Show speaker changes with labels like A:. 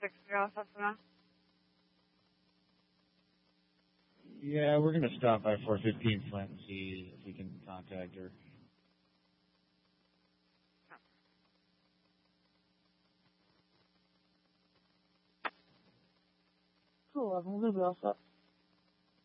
A: 6 off now.
B: Yeah, we're going to stop by 415 Flint and see if we can contact her.
C: Cool, I'm going to be all set.